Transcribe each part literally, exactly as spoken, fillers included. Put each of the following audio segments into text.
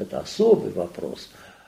Это особый вопрос.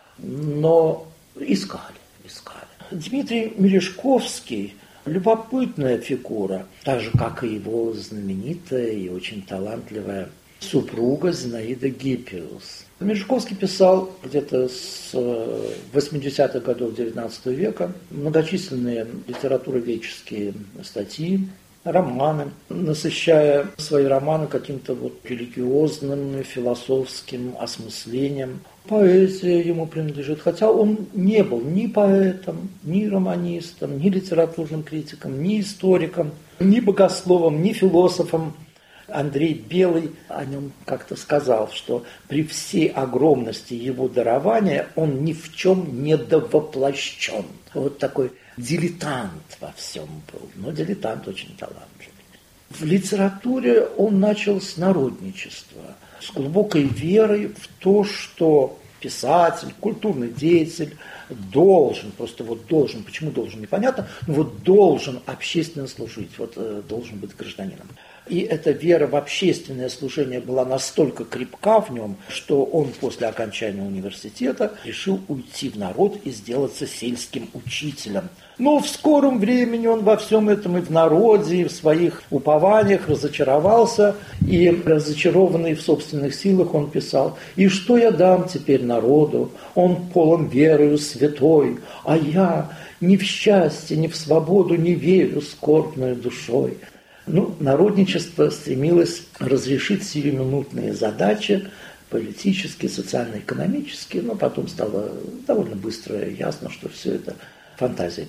Но искали, искали. Дмитрий Мережковский – любопытная фигура, так же, как и его знаменитая и очень талантливая супруга Зинаида Гиппиус. Мережковский писал где-то с восьмидесятых годов девятнадцатого века многочисленные литературоведческие статьи, романы, насыщая свои романы каким-то вот религиозным, философским осмыслением. Поэзия ему принадлежит, хотя он не был ни поэтом, ни романистом, ни литературным критиком, ни историком, ни богословом, ни философом. Андрей Белый о нем как-то сказал, что при всей огромности его дарования он ни в чем не довоплощен. Вот такой дилетант во всем был, но дилетант очень талантливый. В литературе он начал с народничества, с глубокой верой в то, что писатель, культурный деятель должен, просто вот должен, почему должен, непонятно, но вот должен общественно служить, вот э, должен быть гражданином. И эта вера в общественное служение была настолько крепка в нем, что он после окончания университета решил уйти в народ и сделаться сельским учителем. Но в скором времени он во всем этом и в народе, и в своих упованиях разочаровался, и разочарованный в собственных силах он писал: «И что я дам теперь народу? Он полон верою святой, а я ни в счастье, ни в свободу не верю скорбной душой». Ну, народничество стремилось разрешить сиюминутные задачи, политические, социально-экономические, но потом стало довольно быстро ясно, что все это фантазии.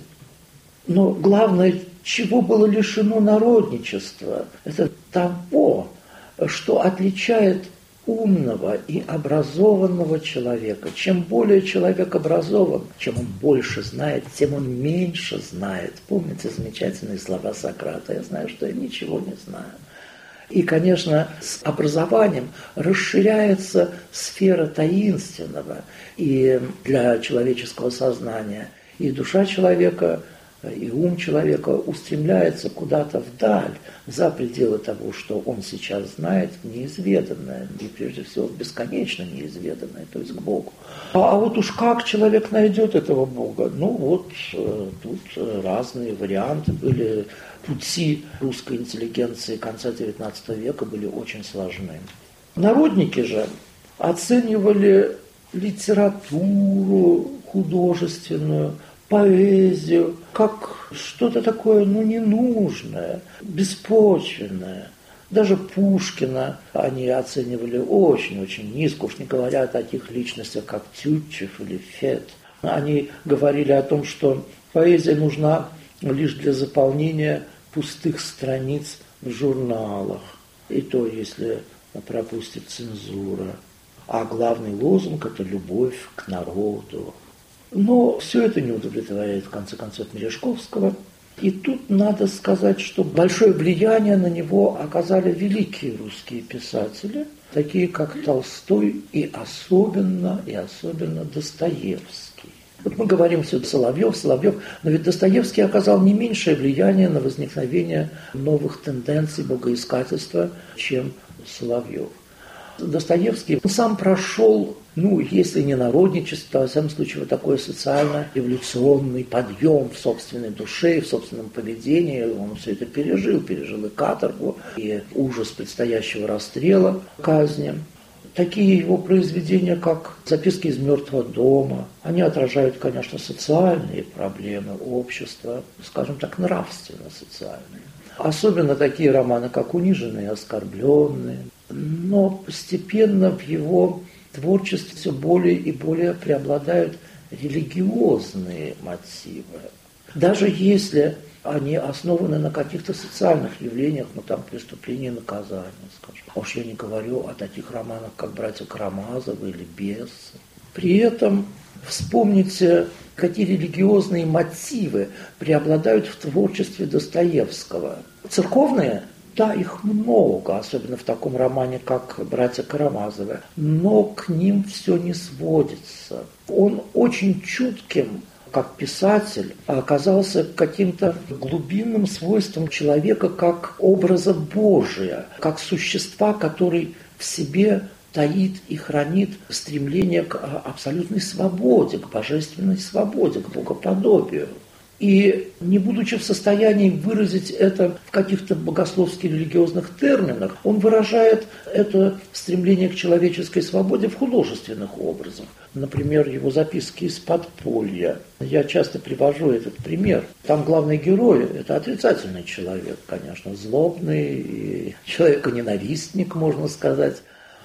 Но главное, чего было лишено народничества, это того, что отличает умного и образованного человека. Чем более человек образован, чем он больше знает, тем он меньше знает. Помните замечательные слова Сократа: «Я знаю, что я ничего не знаю». И, конечно, с образованием расширяется сфера таинственного и для человеческого сознания. И душа человека, и ум человека устремляется куда-то вдаль, за пределы того, что он сейчас знает, неизведанное, и прежде всего бесконечно неизведанное, то есть к Богу. А, а вот уж как человек найдет этого Бога? Ну вот э, тут разные варианты были. Пути русской интеллигенции конца девятнадцатого века были очень сложны. Народники же оценивали литературу художественную, поэзию как что-то такое, ну, ненужное, беспочвенное. Даже Пушкина они оценивали очень-очень низко, уж не говоря о таких личностях, как Тютчев или Фет. Они говорили о том, что поэзия нужна лишь для заполнения пустых страниц в журналах, и то, если пропустит цензура. А главный лозунг – это любовь к народу. Но все это не удовлетворяет, в конце концов, Мережковского. И тут надо сказать, что большое влияние на него оказали великие русские писатели, такие как Толстой и особенно, и особенно Достоевский. Вот мы говорим все Соловьев, Соловьев, но ведь Достоевский оказал не меньшее влияние на возникновение новых тенденций богоискательства, чем Соловьев. Достоевский сам прошел, ну, если не народничество, то, во всяком случае, вот такой социально-эволюционный подъем в собственной душе и в собственном поведении. Он все это пережил, пережил и каторгу, и ужас предстоящего расстрела, казни. Такие его произведения, как «Записки из мертвого дома», они отражают, конечно, социальные проблемы общества, скажем так, нравственно-социальные. Особенно такие романы, как «Униженные и оскорбленные». Но постепенно в его творчестве все более и более преобладают религиозные мотивы. Даже если они основаны на каких-то социальных явлениях, ну там преступления и наказания, скажем. А уж я не говорю о таких романах, как «Братья Карамазовы» или «Бесы». При этом вспомните, какие религиозные мотивы преобладают в творчестве Достоевского. Церковные? Да, их много, особенно в таком романе, как «Братья Карамазовы», но к ним все не сводится. Он очень чутким, как писатель, оказался каким-то глубинным свойством человека как образа Божия, как существа, который в себе таит и хранит стремление к абсолютной свободе, к божественной свободе, к богоподобию. И не будучи в состоянии выразить это в каких-то богословски-религиозных терминах, он выражает это стремление к человеческой свободе в художественных образах. Например, его записки из подполья. Я часто привожу этот пример. Там главный герой – это отрицательный человек, конечно, злобный, человеконенавистник, можно сказать.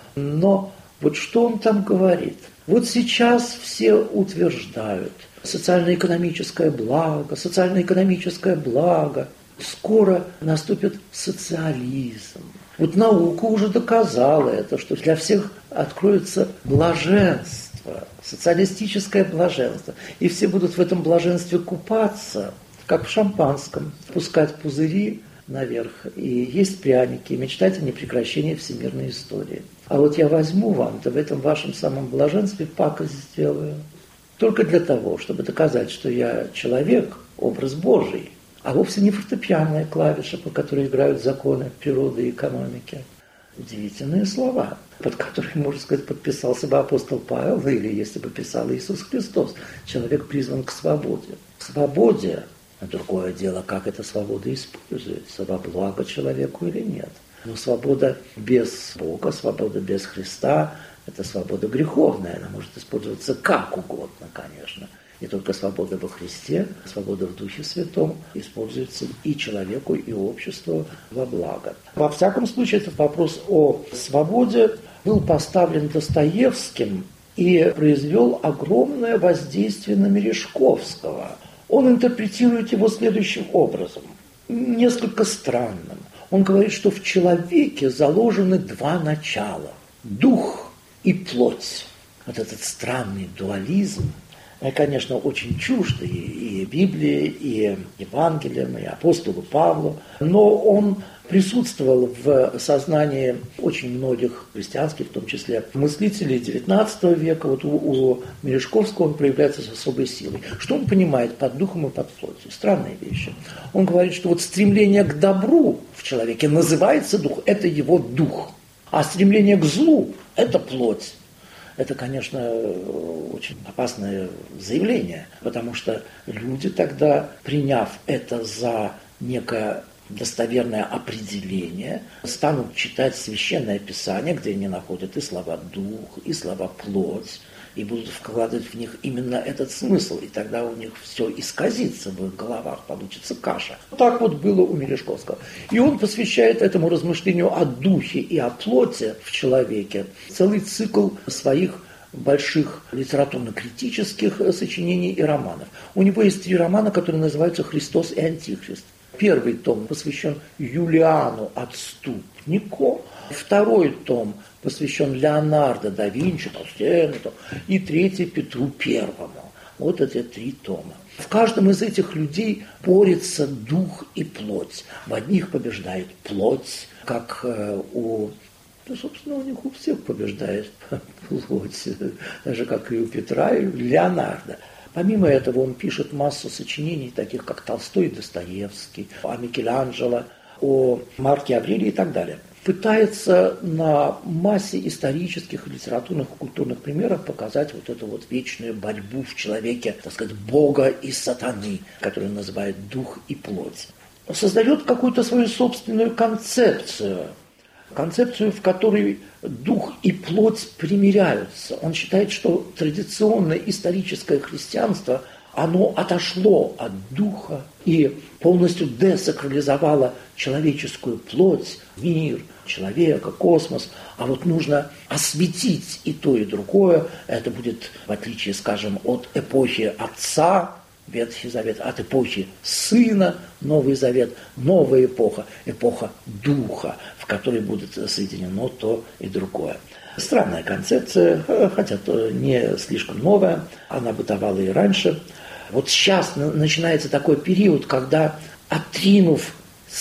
Но вот что он там говорит? Вот сейчас все утверждают – социально-экономическое благо, социально-экономическое благо. Скоро наступит социализм. Вот наука уже доказала это, что для всех откроется блаженство, социалистическое блаженство. И все будут в этом блаженстве купаться, как в шампанском, пускать пузыри наверх, и есть пряники, и мечтать о непрекращении всемирной истории. А вот я возьму вам, да в этом вашем самом блаженстве пакость сделаю. Только для того, чтобы доказать, что я человек, образ Божий, а вовсе не фортепианная клавиша, по которой играют законы природы и экономики. Удивительные слова, под которыми, можно сказать, подписался бы апостол Павел, или если бы писал Иисус Христос. Человек призван к свободе. К свободе, а другое дело, как эта свобода используется, во благо человеку или нет. Но свобода без Бога, свобода без Христа – это свобода греховная, она может использоваться как угодно, конечно. И только свобода во Христе, свобода в Духе Святом используется и человеку, и обществу во благо. Во всяком случае, этот вопрос о свободе был поставлен Достоевским и произвел огромное воздействие на Мережковского. Он интерпретирует его следующим образом, несколько странным. Он говорит, что в человеке заложены два начала – дух и плоть. Вот этот странный дуализм, конечно, очень чужд и, и Библии, и Евангелиям, и апостолу Павлу, но он присутствовал в сознании очень многих христианских, в том числе мыслителей девятнадцатого века. Вот у, у Мережковского он проявляется с особой силой. Что он понимает под духом и под плотью? Странные вещи. Он говорит, что вот стремление к добру в человеке называется дух, это его дух. А стремление к злу – это плоть. Это, конечно, очень опасное заявление, потому что люди тогда, приняв это за некое достоверное определение, станут читать Священное Писание, где они находят и слова «дух», и слова «плоть», и будут вкладывать в них именно этот смысл, и тогда у них все исказится в их головах, получится каша. Так вот было у Мережковского. И он посвящает этому размышлению о духе и о плоти в человеке целый цикл своих больших литературно-критических сочинений и романов. У него есть три романа, которые называются «Христос и Антихрист». Первый том посвящен Юлиану Отступнику, второй том посвящен Леонардо да Винчи, Толстену, и третий Петру Первому. Вот эти три тома. В каждом из этих людей борется дух и плоть. В одних побеждает плоть, как у... Ну, собственно, у них у всех побеждает плоть, даже как и у Петра и у Леонардо. Помимо этого он пишет массу сочинений, таких как Толстой и Достоевский, о Микеланджело, о Марке Аврелии и так далее. Пытается на массе исторических, литературных и культурных примеров показать вот эту вот вечную борьбу в человеке, так сказать, Бога и сатаны, которую называют дух и плоть. Создает какую-то свою собственную концепцию, концепцию, в которой дух и плоть примиряются. Он считает, что традиционное историческое христианство, оно отошло от духа и полностью десакрализовало человеческую плоть, мир, человека, космос. А вот нужно осветить и то, и другое. Это будет, в отличие, скажем, от эпохи Отца, Ветхий Завет, от эпохи Сына, Новый Завет, новая эпоха, эпоха Духа, в которой будет соединено то и другое. Странная концепция, хотя то не слишком новая, она бытовала и раньше. Вот сейчас начинается такой период, когда, отринув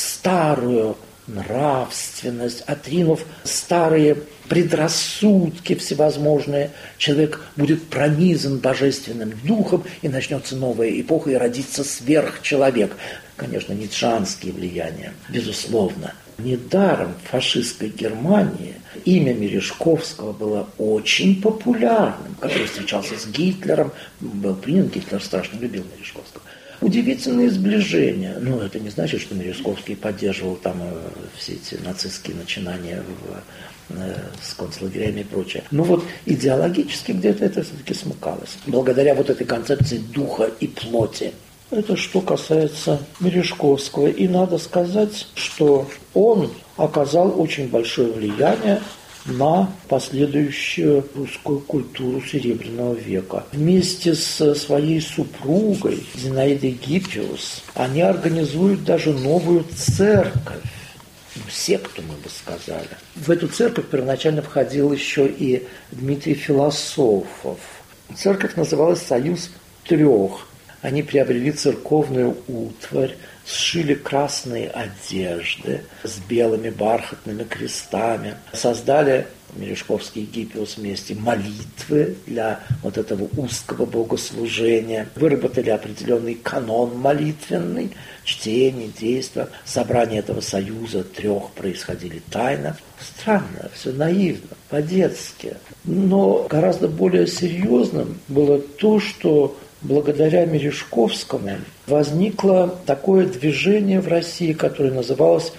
старую нравственность, отринув старые предрассудки всевозможные, человек будет пронизан божественным духом, и начнется новая эпоха, и родится сверхчеловек. конечно, ницшеанские влияния, безусловно. Недаром в фашистской Германии имя Мережковского было очень популярным, который встречался с Гитлером, был принят, Гитлер страшно любил Мережковского. Удивительные сближения. Но это не значит, что Мережковский поддерживал там все эти нацистские начинания в, с концлагерями и прочее. Но вот идеологически где-то это все-таки смыкалось. Благодаря вот этой концепции духа и плоти. Это что касается Мережковского. И надо сказать, что он оказал очень большое влияние на последующую русскую культуру Серебряного века. Вместе со своей супругой Зинаидой Гиппиус они организуют даже новую церковь, секту, мы бы сказали. В эту церковь первоначально входил еще и Дмитрий Философов. Церковь называлась «Союз трех». Они приобрели церковную утварь, сшили красные одежды с белыми бархатными крестами, создали, Мережковский и Гиппиус вместе, молитвы для вот этого узкого богослужения, выработали определенный канон молитвенный, чтение, действия. Собрания этого союза трех происходили тайно. Странно, все наивно, по-детски. Но гораздо более серьезным было то, что благодаря Мережковскому возникло такое движение в России, которое называлось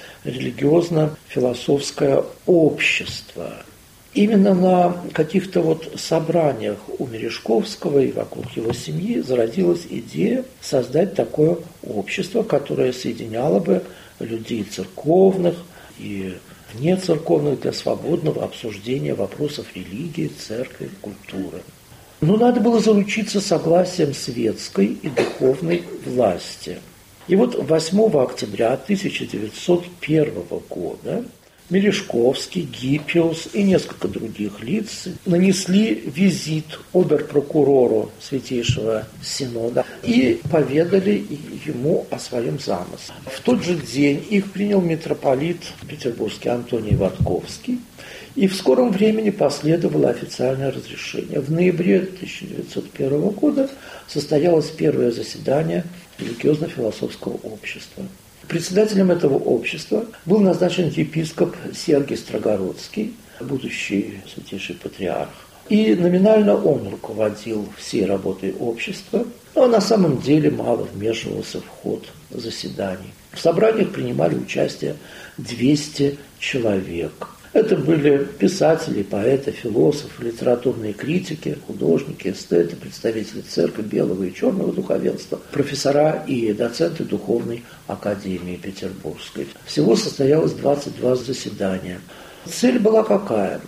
религиозно-философское общество. Именно на каких-то вот собраниях у Мережковского и вокруг его семьи зародилась идея создать такое общество, которое соединяло бы людей церковных и внецерковных для свободного обсуждения вопросов религии, церкви, культуры. Но надо было заручиться согласием светской и духовной власти. И вот восьмого октября тысяча девятьсот первого года Мережковский, Гиппиус и несколько других лиц нанесли визит обер-прокурору Святейшего Синода и поведали ему о своем замысле. В тот же день их принял митрополит петербургский Антоний Ватковский, и в скором времени последовало официальное разрешение. В ноябре тысяча девятьсот первого года состоялось первое заседание религиозно-философского общества. Председателем этого общества был назначен епископ Сергий Строгородский, будущий святейший патриарх. И номинально он руководил всей работой общества, но на самом деле мало вмешивался в ход заседаний. В собраниях принимали участие двести человек. Это были писатели, поэты, философы, литературные критики, художники, эстеты, представители церкви, белого и черного духовенства, профессора и доценты Духовной академии Петербургской. Всего состоялось двадцать два заседания. Цель была какая?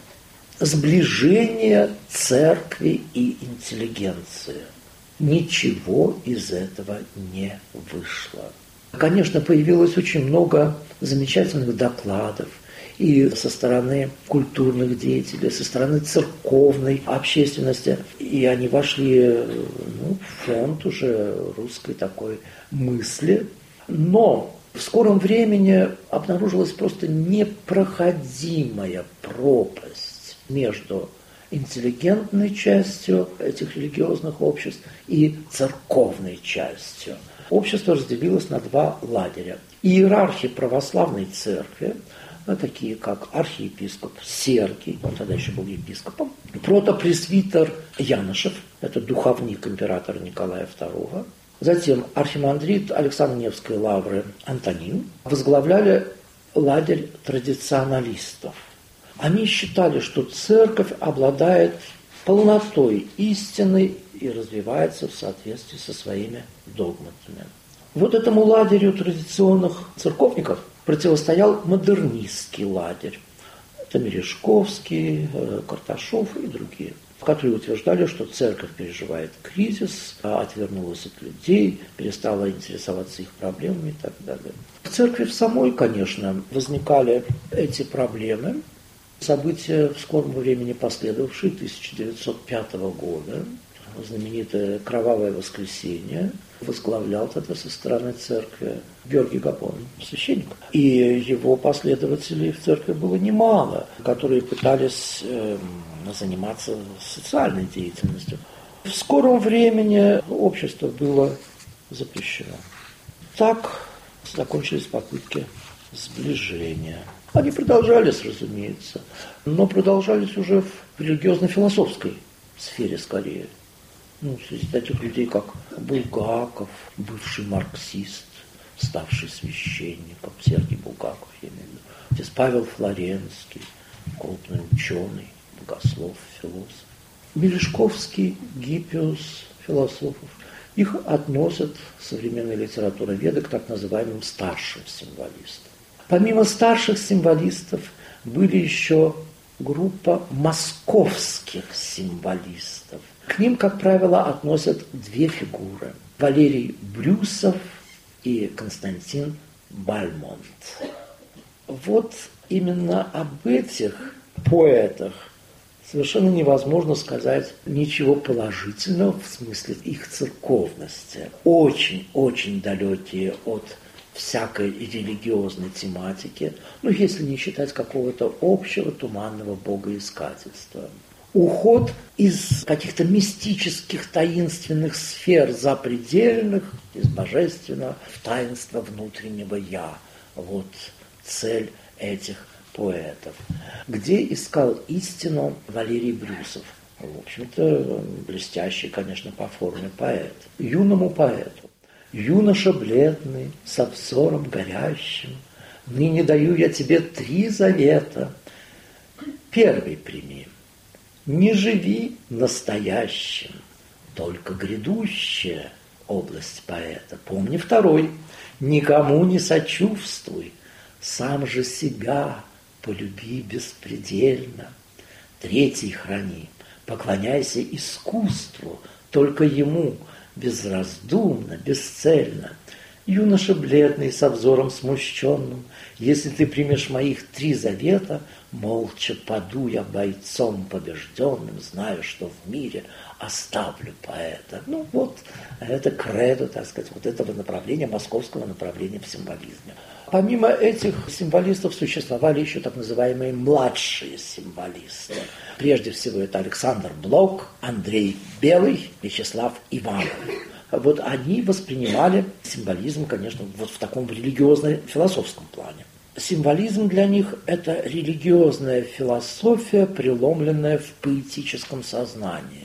Сближение церкви и интеллигенции. Ничего из этого не вышло. Конечно, появилось очень много замечательных докладов, и со стороны культурных деятелей, со стороны церковной общественности. И они вошли ну, в фонд уже русской такой мысли. Но в скором времени обнаружилась просто непроходимая пропасть между интеллигентной частью этих религиозных обществ и церковной частью. Общество разделилось на два лагеря. Иерархи православной церкви, такие как архиепископ Сергий, он тогда еще был епископом, протопресвитер Янышев, это духовник императора Николая второго, затем архимандрит Александр Невской лавры Антонин возглавляли лагерь традиционалистов. Они считали, что церковь обладает полнотой истины и развивается в соответствии со своими догматами. Вот этому лагерю традиционных церковников противостоял модернистский лагерь. Это Мережковский, Карташов и другие, которые утверждали, что церковь переживает кризис, отвернулась от людей, перестала интересоваться их проблемами и так далее. В церкви в самой, конечно, возникали эти проблемы. События в скором времени последовавшие тысяча девятьсот пятого года, знаменитое «Кровавое воскресенье», возглавлял тогда со стороны церкви Георгий Гапон, священник. И его последователей в церкви было немало, которые пытались э, заниматься социальной деятельностью. В скором времени общество было запрещено. Так закончились попытки сближения. Они продолжались, разумеется, но продолжались уже в религиозно-философской сфере скорее. Ну, среди таких людей, как Булгаков, бывший марксист, ставший священником, Сергей Булгаков, я имею в виду. Здесь Павел Флоренский, крупный ученый, богослов, философ. Мережковский, Гиппиус, философов. Их относят современные литературоведы к так называемым старшим символистам. Помимо старших символистов были еще группа московских символистов. К ним, как правило, относят две фигуры – Валерий Брюсов и Константин Бальмонт. Вот именно об этих поэтах совершенно невозможно сказать ничего положительного в смысле их церковности. Очень-очень далекие от всякой религиозной тематики, ну, если не считать какого-то общего туманного богоискательства. Уход из каких-то мистических, таинственных сфер запредельных, из божественного в таинство внутреннего «я». Вот цель этих поэтов. Где искал истину Валерий Брюсов? В общем-то, блестящий, конечно, по форме поэт. Юному поэту. Юноша бледный, со взором горящим, ныне даю я тебе три завета. Первый прими. Не живи настоящим, только грядущая область поэта. Помни второй. Никому не сочувствуй, сам же себя полюби беспредельно. Третий храни. Поклоняйся искусству, только ему, безраздумно, бесцельно. Юноша бледный, со взором смущенным, если ты примешь моих три завета, молча паду я бойцом побежденным, знаю, что в мире оставлю поэта. Ну вот, это кредо, так сказать, вот этого направления, московского направления в символизме. Помимо этих символистов существовали еще так называемые младшие символисты. Прежде всего это Александр Блок, Андрей Белый, Вячеслав Иванов. Вот они воспринимали символизм, конечно, вот в таком религиозно-философском плане. Символизм для них – это религиозная философия, преломленная в поэтическом сознании.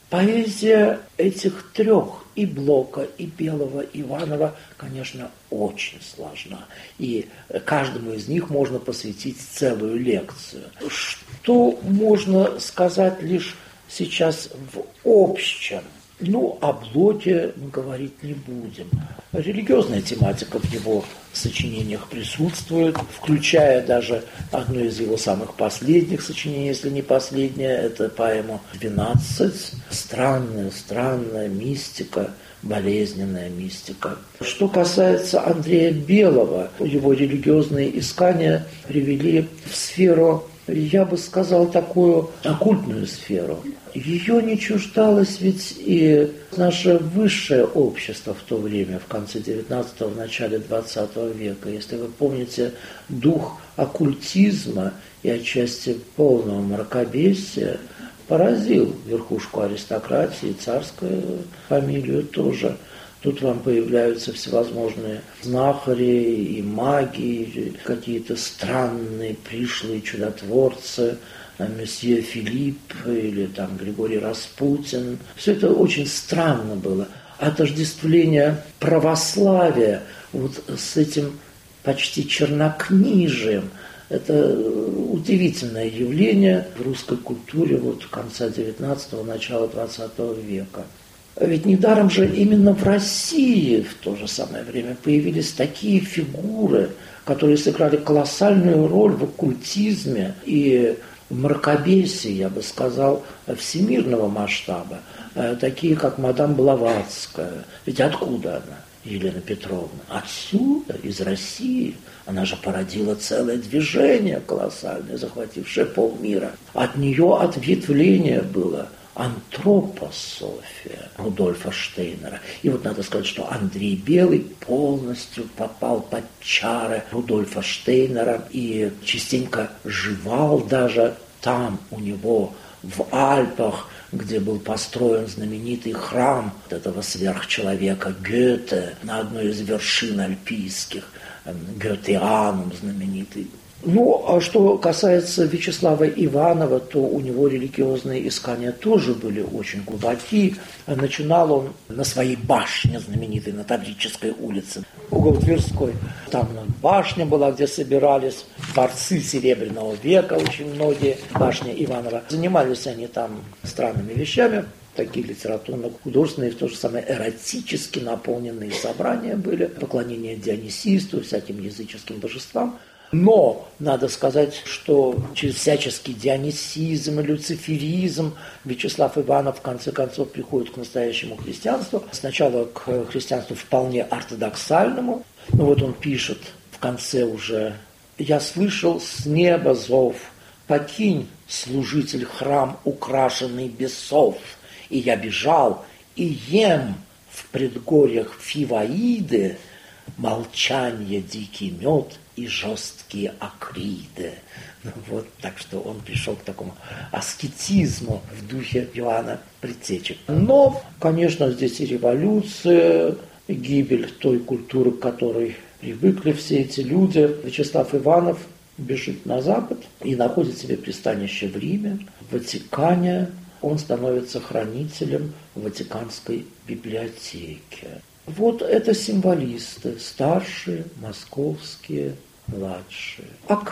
Поэзия этих трех, и Блока, и Белого, и Иванова, конечно, очень сложна. И каждому из них можно посвятить целую лекцию. Что можно сказать лишь сейчас в общем? Ну, о Блоке мы говорить не будем. Религиозная тематика в его сочинениях присутствует, включая даже одно из его самых последних сочинений, если не последнее, это поэма «двенадцать». Странная, странная мистика, болезненная мистика. Что касается Андрея Белого, его религиозные искания привели в сферу, я бы сказал, такую оккультную сферу. Ее не чуждалось ведь и наше высшее общество в то время, в конце девятнадцатого, в начале двадцатого века. Если вы помните, дух оккультизма и отчасти полного мракобесия поразил верхушку аристократии, царскую фамилию тоже. Тут вам появляются всевозможные знахари и маги, какие-то странные пришлые чудотворцы, месье Филипп или там Григорий Распутин. Все это очень странно было. Отождествление православия вот с этим почти чернокнижием. Это удивительное явление в русской культуре вот конца девятнадцатого, начала двадцатого века. Ведь недаром же именно в России в то же самое время появились такие фигуры, которые сыграли колоссальную роль в оккультизме и в мракобесии, я бы сказал, всемирного масштаба. Такие, как мадам Блаватская. Ведь откуда она, Елена Петровна? Отсюда, из России. Она же породила целое движение колоссальное, захватившее полмира. От нее ответвление было антропософия Рудольфа Штейнера. И вот надо сказать, что Андрей Белый полностью попал под чары Рудольфа Штейнера и частенько жевал даже там у него в Альпах, где был построен знаменитый храм этого сверхчеловека Гёте на одной из вершин альпийских, Гётеанум знаменитый. Ну, а что касается Вячеслава Иванова, то у него религиозные искания тоже были очень глубоки. Начинал он на своей башне знаменитой на Таврической улице, угол Тверской. Там башня была, где собирались борцы Серебряного века, очень многие, башня Иванова. Занимались они там странными вещами, такие литературно-художественные, в то же самое эротически наполненные собрания были, поклонение Дионисисту, всяким языческим божествам. Но надо сказать, что через всяческий дионисизм и люциферизм Вячеслав Иванов в конце концов приходит к настоящему христианству. Сначала к христианству вполне ортодоксальному. Ну вот он пишет в конце уже: «Я слышал с неба зов, покинь, служитель, храм, украшенный бесов. И я бежал, и ем в предгорьях Фиваиды молчание, дикий мед и жесткие акриды». Ну, вот, так что он пришел к такому аскетизму в духе Иоанна Предтечи. Но, конечно, здесь и революция, и гибель той культуры, к которой привыкли все эти люди. Вячеслав Иванов бежит на Запад и находит себе пристанище в Риме, в Ватикане. Он становится хранителем Ватиканской библиотеки. Вот это символисты, старшие, московские, младшие.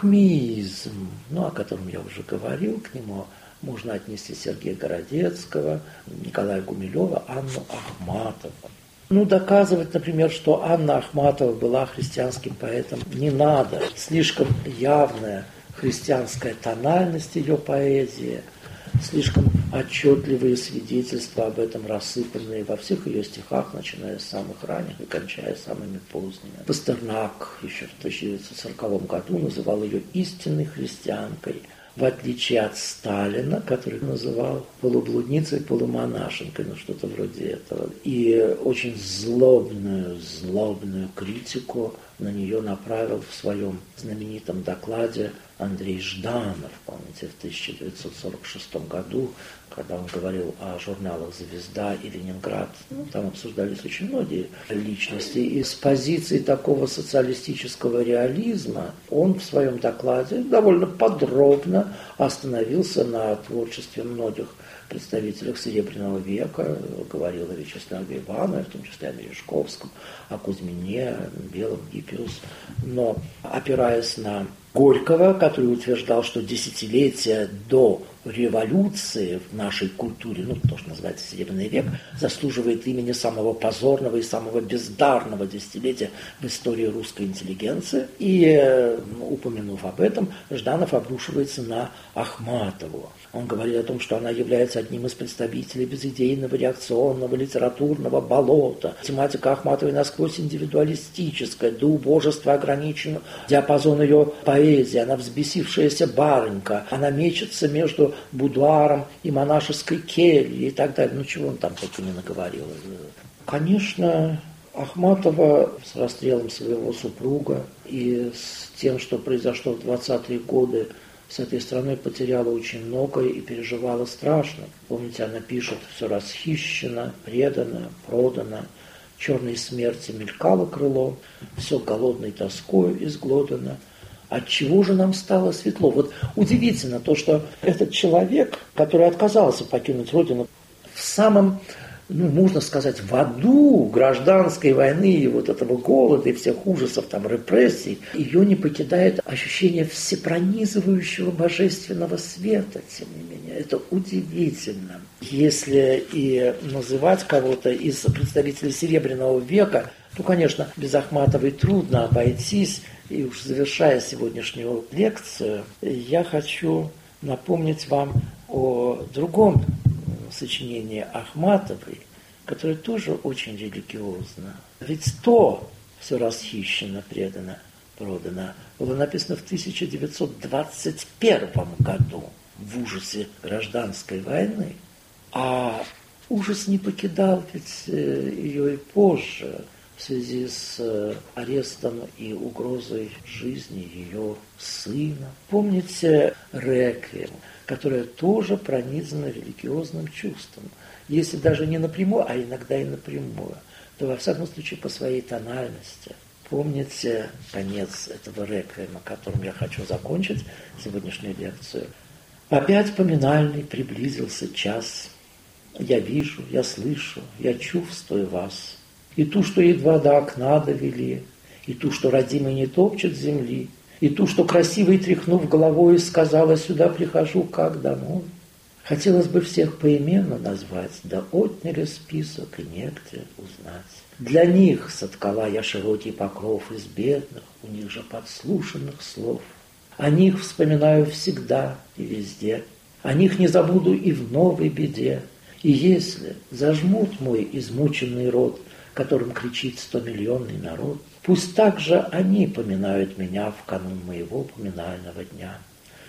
Акмеизм, ну, о котором я уже говорил, к нему можно отнести Сергея Городецкого, Николая Гумилева, Анну Ахматову. Ну, доказывать, например, что Анна Ахматова была христианским поэтом, не надо. Слишком явная христианская тональность ее поэзии, слишком отчетливые свидетельства об этом рассыпанные во всех ее стихах, начиная с самых ранних и кончая самыми поздними. Пастернак еще в тысяча девятьсот сороковом году называл ее истинной христианкой, в отличие от Сталина, который называл полублудницей, полумонашенкой, ну что-то вроде этого. И очень злобную, злобную критику на нее направил в своем знаменитом докладе Андрей Жданов, помните, в тысяча девятьсот сорок шестом году, когда он говорил о журналах «Звезда» и «Ленинград». Ну, там обсуждались очень многие личности. И с позиции такого социалистического реализма он в своем докладе довольно подробно остановился на творчестве многих представителях Серебряного века, говорил о Вячеславе Иванове, в том числе о Мережковском, о Кузьмине, Белом, Гиппиус. Но опираясь на Горького, который утверждал, что десятилетия до революции в нашей культуре, ну, то, что называется Серебряный век, заслуживает имени самого позорного и самого бездарного десятилетия в истории русской интеллигенции. И, э, упомянув об этом, Жданов обрушивается на Ахматову. Он говорит о том, что она является одним из представителей безидейного реакционного литературного болота. Тематика Ахматовой насквозь индивидуалистическая, до убожества ограничен диапазон ее поэзии. Она взбесившаяся барынька, она мечется между будуаром и монашеской кельей и так далее. Ну, чего он там только не наговорил. Конечно, Ахматова с расстрелом своего супруга и с тем, что произошло в двадцатые годы, с этой страной потеряла очень многое и переживала страшно. Помните, она пишет: «Все расхищено, предано, продано, черной смерти мелькало крыло, все голодной тоскою изглодано. Отчего же нам стало светло?» Вот удивительно то, что этот человек, который отказался покинуть родину в самом, ну, можно сказать, в аду гражданской войны и вот этого голода и всех ужасов, там, репрессий, ее не покидает ощущение всепронизывающего божественного света, тем не менее. Это удивительно. Если и называть кого-то из представителей Серебряного века, то, конечно, без Ахматовой трудно обойтись. И уж завершая сегодняшнюю лекцию, я хочу напомнить вам о другом сочинении Ахматовой, которое тоже очень религиозно. Ведь то «все расхищено, предано, продано» было написано в тысяча девятьсот двадцать первом году, в ужасе гражданской войны. А ужас не покидал ведь ее и позже. в связи с арестом и угрозой жизни ее сына. Помните «Реквием», которое тоже пронизано религиозным чувством. Если даже не напрямую, а иногда и напрямую, то во всяком случае по своей тональности. Помните конец этого «Реквиема», которым я хочу закончить сегодняшнюю лекцию. «Опять поминальный приблизился час. Я вижу, я слышу, я чувствую вас. И ту, что едва до окна довели, и ту, что родимый не топчет земли, и ту, что красивой тряхнув головой, сказала: сюда прихожу, как домой. Хотелось бы всех поименно назвать, да отняли список, и негде узнать. Для них соткала я широкий покров из бедных, у них же подслушанных слов. О них вспоминаю всегда и везде, о них не забуду и в новой беде. И если зажмут мой измученный рот, которым кричит стомиллионный народ, пусть также они поминают меня в канун моего поминального дня.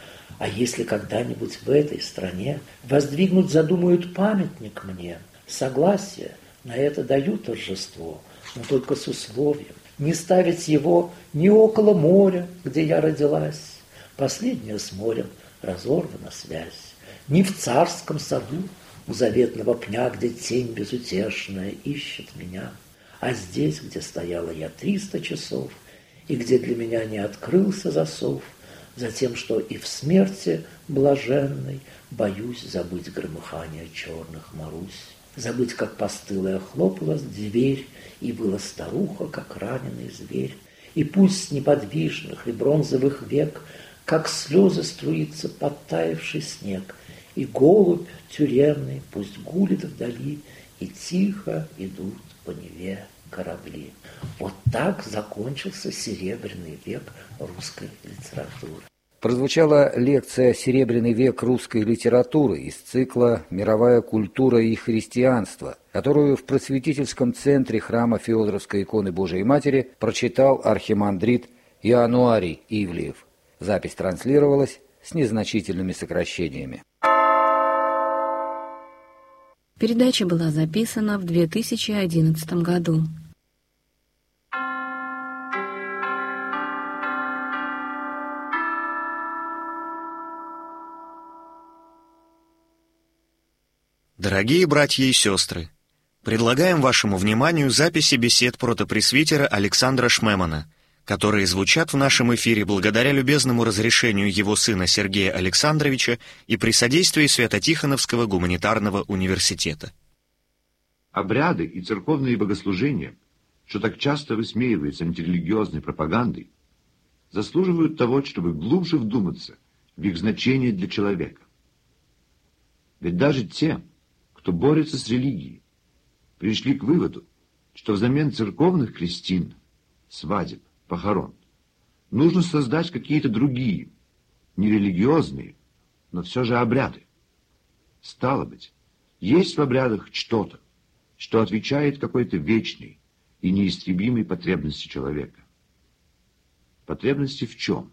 А если когда-нибудь в этой стране воздвигнут, задумают памятник мне, согласие на это даю торжество, но только с условием не ставить его ни около моря, где я родилась, последняя с морем разорвана связь, ни в царском саду, у заветного пня, где тень безутешная ищет меня, а здесь, где стояла я триста часов, и где для меня не открылся засов, за тем, что и в смерти блаженной боюсь забыть громыхание черных Марусь, забыть, как постылая хлопалась дверь, и была старуха, как раненый зверь, и пусть с неподвижных и бронзовых век, как слезы струится подтаявший снег, и голубь тюремный пусть гулит вдали, и тихо идут по Неве корабли. Вот так закончился Серебряный век русской литературы. Прозвучала лекция «Серебряный век русской литературы» из цикла «Мировая культура и христианство», которую в просветительском центре храма Феодоровской иконы Божией Матери прочитал архимандрит Иануарий Ивлеев. Запись транслировалась с незначительными сокращениями. Передача была записана в две тысячи одиннадцатом году. Дорогие братья и сестры, предлагаем вашему вниманию записи бесед протопресвитера Александра Шмемана, которые звучат в нашем эфире благодаря любезному разрешению его сына Сергея Александровича и при содействии Свято-Тихоновского гуманитарного университета. Обряды и церковные богослужения, что так часто высмеиваются антирелигиозной пропагандой, заслуживают того, чтобы глубже вдуматься в их значение для человека. Ведь даже те, кто борется с религией, пришли к выводу, что взамен церковных крестин, свадеб, похорон, нужно создать какие-то другие, нерелигиозные, но все же обряды. Стало быть, есть в обрядах что-то, что отвечает какой-то вечной и неистребимой потребности человека. Потребности в чем?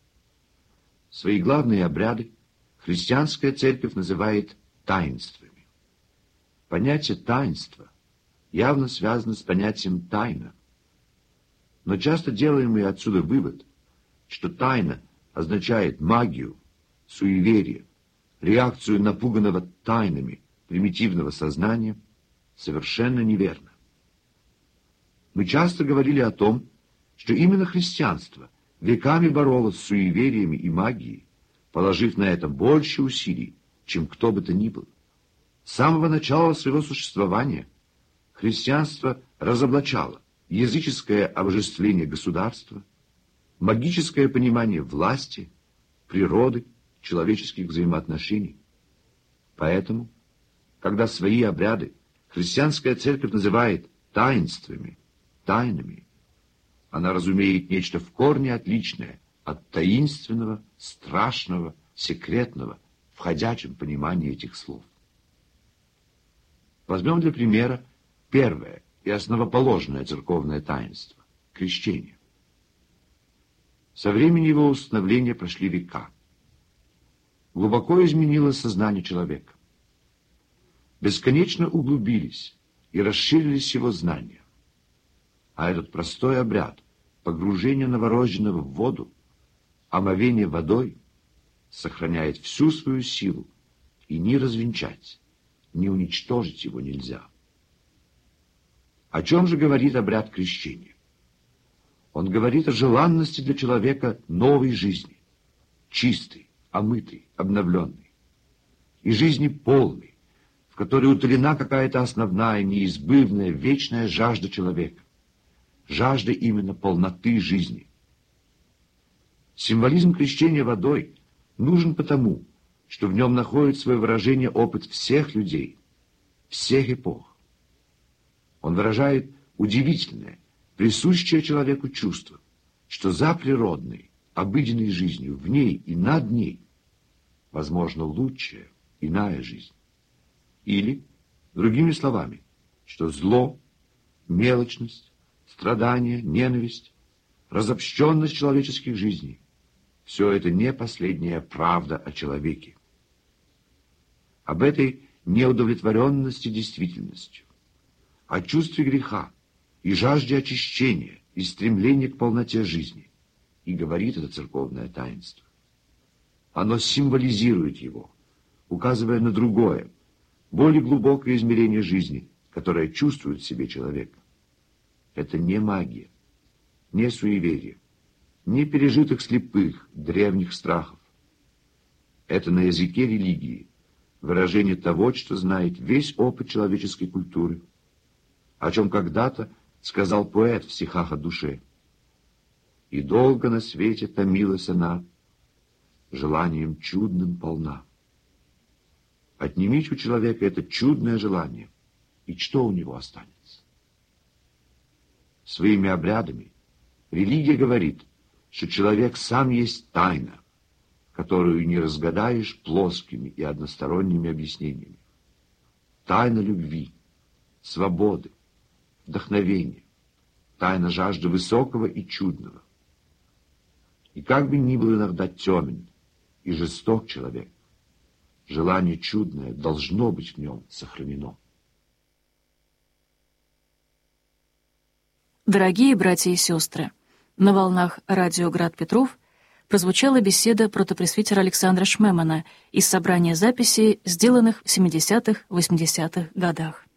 Свои главные обряды христианская церковь называет таинствами. Понятие таинства явно связано с понятием тайна. Но часто делаем мы отсюда вывод, что тайна означает магию, суеверие, реакцию напуганного тайнами примитивного сознания, совершенно неверно. Мы часто говорили о том, что именно христианство веками боролось с суевериями и магией, положив на это больше усилий, чем кто бы то ни был. С самого начала своего существования христианство разоблачало языческое обожествление государства, магическое понимание власти, природы, человеческих взаимоотношений. Поэтому, когда свои обряды христианская церковь называет таинствами, тайнами, она разумеет нечто в корне отличное от таинственного, страшного, секретного, в ходячем понимании этих слов. Возьмем для примера первое и основоположное церковное таинство – крещение. Со времени его установления прошли века. Глубоко изменилось сознание человека. Бесконечно углубились и расширились его знания. А этот простой обряд, погружение новорожденного в воду, омовение водой, сохраняет всю свою силу, и ни развенчать, ни уничтожить его нельзя. О чем же говорит обряд крещения? Он говорит о желанности для человека новой жизни, чистой, омытой, обновленной, и жизни полной, в которой утолена какая-то основная, неизбывная, вечная жажда человека, жажда именно полноты жизни. Символизм крещения водой нужен потому, что в нем находит свое выражение опыт всех людей, всех эпох. Он выражает удивительное, присущее человеку чувство, что за природной, обыденной жизнью, в ней и над ней, возможно, лучшая, иная жизнь. Или, другими словами, что зло, мелочность, страдания, ненависть, разобщенность человеческих жизней — все это не последняя правда о человеке. Об этой неудовлетворенности действительностью, о чувстве греха и жажде очищения и стремлении к полноте жизни и говорит это церковное таинство. Оно символизирует его, указывая на другое, более глубокое измерение жизни, которое чувствует в себе человек. Это не магия, не суеверие, не пережитых слепых, древних страхов. Это на языке религии выражение того, что знает весь опыт человеческой культуры, о чем когда-то сказал поэт в стихах о душе. И долго на свете томилась она, желанием чудным полна. Отнимите у человека это чудное желание, и что у него останется? Своими обрядами религия говорит, что человек сам есть тайна, которую не разгадаешь плоскими и односторонними объяснениями. Тайна любви, свободы, вдохновения, тайна жажды высокого и чудного. И как бы ни был иногда темен и жесток человек, желание чудное должно быть в нем сохранено. Дорогие братья и сестры, на волнах радио «Град Петров» прозвучала беседа протопресвитера Александра Шмемана из собрания записей, сделанных в семидесятых-восьмидесятых годах.